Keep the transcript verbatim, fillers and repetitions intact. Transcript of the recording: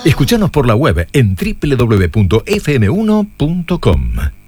Escúchanos por la web en doble u doble u doble u punto f m uno punto com.